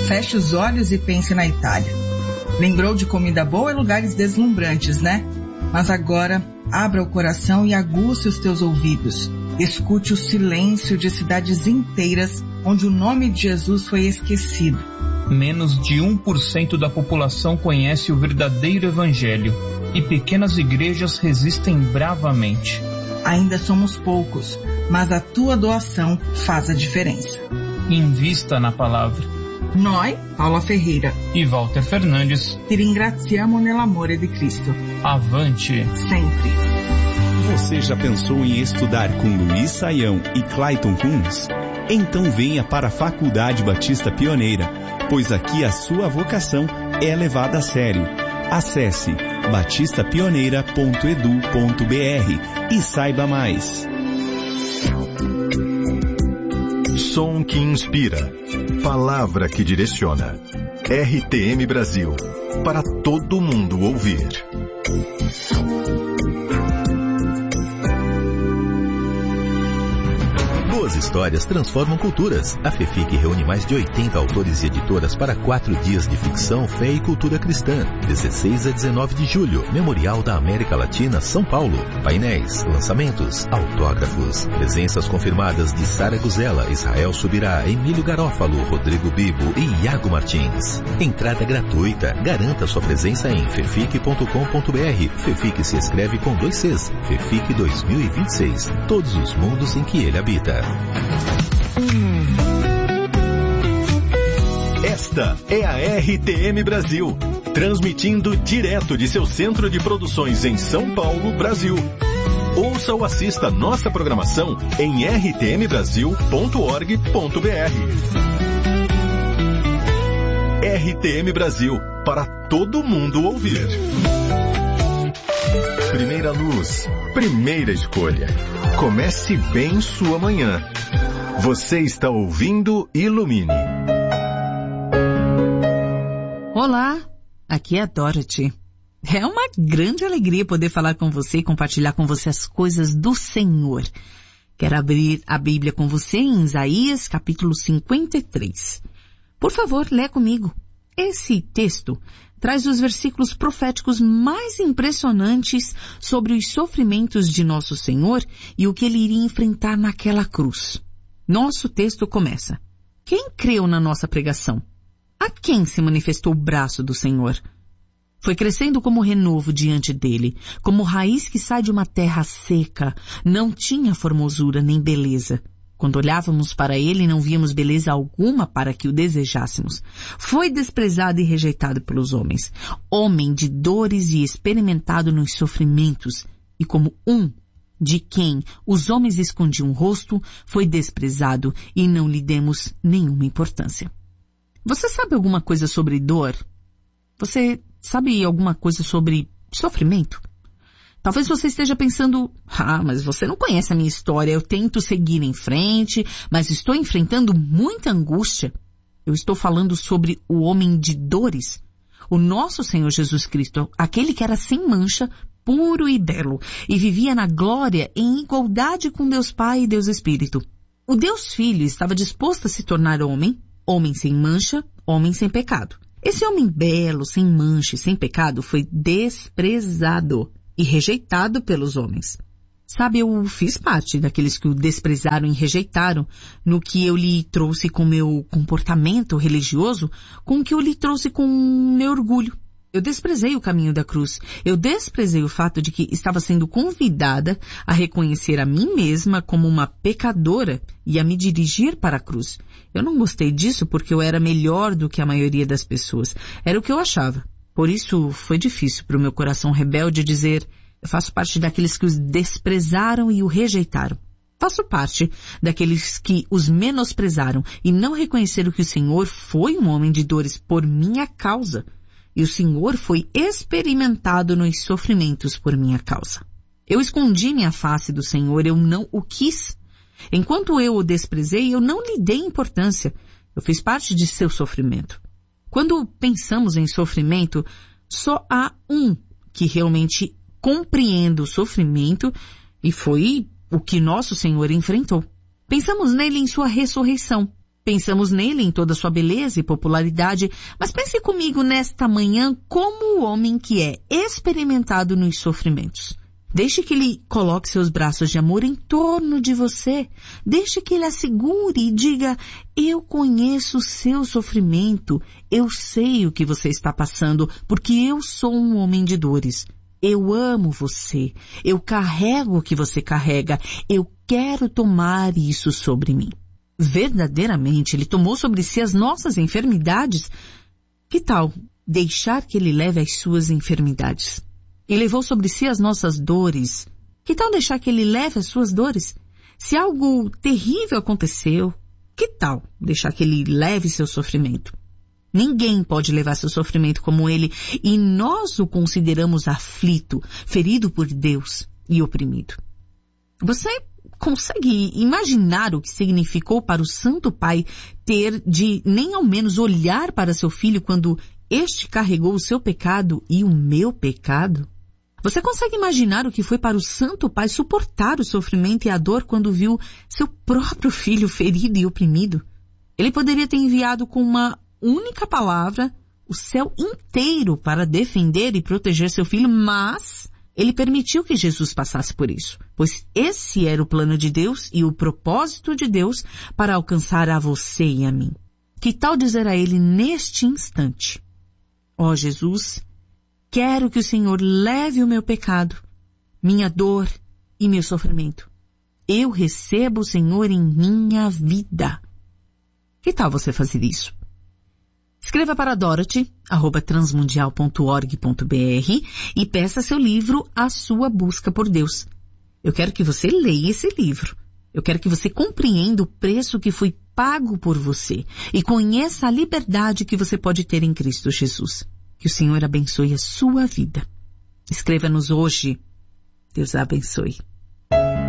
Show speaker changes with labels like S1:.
S1: Feche os olhos e pense na Itália. Lembrou de comida boa e lugares deslumbrantes, né? Mas agora, abra o coração e aguce os teus ouvidos. Escute o silêncio de cidades inteiras onde o nome de Jesus foi esquecido.
S2: Menos de 1% da população conhece o verdadeiro evangelho e pequenas igrejas resistem bravamente.
S1: Ainda somos poucos, mas a tua doação faz a diferença.
S2: Invista na palavra.
S1: Noi, Paula Ferreira
S2: e Walter Fernandes,
S1: ti ringraziamo nell'amore di Cristo.
S2: Avante!
S1: Sempre!
S3: Você já pensou em estudar com Luiz Saião e Clayton Kunz? Então venha para a Faculdade Batista Pioneira, pois aqui a sua vocação é levada a sério. Acesse batistapioneira.edu.br e saiba mais.
S4: Som que inspira. Palavra que direciona. RTM Brasil. Para todo mundo ouvir.
S5: Boas histórias transformam culturas. A FEFIC reúne mais de 80 autores e editoras para 4 dias de ficção, fé e cultura cristã. 16 a 19 de julho, Memorial da América Latina, São Paulo. Painéis, lançamentos, autógrafos. Presenças confirmadas de Sara Guzella, Israel Subirá, Emílio Garófalo, Rodrigo Bibo e Iago Martins. Entrada gratuita. Garanta sua presença em fefic.com.br. FEFIC se escreve com 2 Cs. FEFIC 2026. Todos os mundos em que ele habita.
S4: Esta é a RTM Brasil, transmitindo direto de seu centro de produções em São Paulo, Brasil. Ouça ou assista nossa programação em rtmbrasil.org.br. RTM Brasil, para todo mundo ouvir. Primeira luz, primeira escolha. Comece bem sua manhã. Você está ouvindo Ilumine.
S6: Olá, aqui é a Dorothy. É uma grande alegria poder falar com você e compartilhar com você as coisas do Senhor. Quero abrir a Bíblia com você em Isaías, capítulo 53. Por favor, lê comigo. Esse texto traz os versículos proféticos mais impressionantes sobre os sofrimentos de nosso Senhor e o que ele iria enfrentar naquela cruz. Nosso texto começa. Quem creu na nossa pregação? A quem se manifestou o braço do Senhor? Foi crescendo como renovo diante dele, como raiz que sai de uma terra seca. Não tinha formosura nem beleza. Quando olhávamos para ele, não víamos beleza alguma para que o desejássemos. Foi desprezado e rejeitado pelos homens. Homem de dores e experimentado nos sofrimentos. E como de quem os homens escondiam o rosto, foi desprezado e não lhe demos nenhuma importância. Você sabe alguma coisa sobre dor? Você sabe alguma coisa sobre sofrimento? Talvez você esteja pensando, mas você não conhece a minha história, eu tento seguir em frente, mas estou enfrentando muita angústia. Eu estou falando sobre o homem de dores, o nosso Senhor Jesus Cristo, aquele que era sem mancha, puro e belo, e vivia na glória em igualdade com Deus Pai e Deus Espírito. O Deus Filho estava disposto a se tornar homem, homem sem mancha, homem sem pecado. Esse homem belo, sem mancha e sem pecado foi desprezado e rejeitado pelos homens. Sabe, eu fiz parte daqueles que o desprezaram e rejeitaram, no que eu lhe trouxe com meu comportamento religioso, com o que eu lhe trouxe com meu orgulho. Eu desprezei o caminho da cruz. Eu desprezei o fato de que estava sendo convidada a reconhecer a mim mesma como uma pecadora e a me dirigir para a cruz. Eu não gostei disso porque eu era melhor do que a maioria das pessoas. Era o que eu achava. Por isso foi difícil para o meu coração rebelde dizer, eu faço parte daqueles que os desprezaram e o rejeitaram. Faço parte daqueles que os menosprezaram e não reconheceram que o Senhor foi um homem de dores por minha causa. E o Senhor foi experimentado nos sofrimentos por minha causa. Eu escondi minha face do Senhor, eu não o quis. Enquanto eu o desprezei, eu não lhe dei importância. Eu fiz parte de seu sofrimento. Quando pensamos em sofrimento, só há um que realmente compreende o sofrimento e foi o que nosso Senhor enfrentou. Pensamos nele em sua ressurreição. Pensamos nele em toda a sua beleza e popularidade, mas pense comigo nesta manhã como o homem que é experimentado nos sofrimentos. Deixe que ele coloque seus braços de amor em torno de você. Deixe que ele assegure e diga: eu conheço o seu sofrimento. Eu sei o que você está passando, porque eu sou um homem de dores. Eu amo você. Eu carrego o que você carrega. Eu quero tomar isso sobre mim. Verdadeiramente, ele tomou sobre si as nossas enfermidades. Que tal deixar que ele leve as suas enfermidades? Ele levou sobre si as nossas dores. Que tal deixar que ele leve as suas dores? Se algo terrível aconteceu, que tal deixar que ele leve seu sofrimento? Ninguém pode levar seu sofrimento como ele, e nós o consideramos aflito, ferido por Deus e oprimido. Você consegue imaginar o que significou para o Santo Pai ter de nem ao menos olhar para seu filho quando este carregou o seu pecado e o meu pecado? Você consegue imaginar o que foi para o Santo Pai suportar o sofrimento e a dor quando viu seu próprio filho ferido e oprimido? Ele poderia ter enviado com uma única palavra o céu inteiro para defender e proteger seu filho, mas ele permitiu que Jesus passasse por isso, pois esse era o plano de Deus e o propósito de Deus para alcançar a você e a mim. Que tal dizer a ele neste instante: ó Jesus, quero que o Senhor leve o meu pecado, minha dor e meu sofrimento. Eu recebo o Senhor em minha vida. Que tal você fazer isso? Escreva para dorothy@transmundial.org.br e peça seu livro A Sua Busca por Deus. Eu quero que você leia esse livro. Eu quero que você compreenda o preço que foi pago por você e conheça a liberdade que você pode ter em Cristo Jesus. Que o Senhor abençoe a sua vida. Escreva-nos hoje. Deus a abençoe.